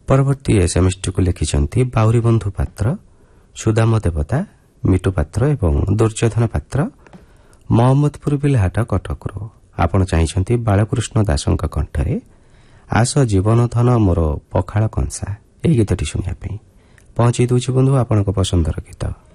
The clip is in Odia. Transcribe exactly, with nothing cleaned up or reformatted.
ପରବର୍ତ୍ତୀ ଏସ୍ଏମ୍ଏସ୍ଟିକୁ ଲେଖିଛନ୍ତି ବାଉରୀ ବନ୍ଧୁ ପାତ୍ର, ସୁଦାମ ଦେବତା, ମିଟୁ ପାତ୍ର ଏବଂ ଦୁର୍ଯ୍ୟୋଧନ ପାତ୍ର ମହମ୍ମଦପୁର ବିଲହାଟ କଟକରୁ। ଆପଣ ଚାହିଁଛନ୍ତି ବାଳକୃଷ୍ଣ ଦାସଙ୍କ କଣ୍ଠରେ ଆସ ଜୀବନ ଧନ ମୋର ପଖାଳ କଂସା ଏହି ଗୀତଟି ଶୁଣିବା ପାଇଁ। ପହଞ୍ଚାଇ ଦେଉଛି ବନ୍ଧୁ ଆପଣଙ୍କ ପସନ୍ଦର ଗୀତ।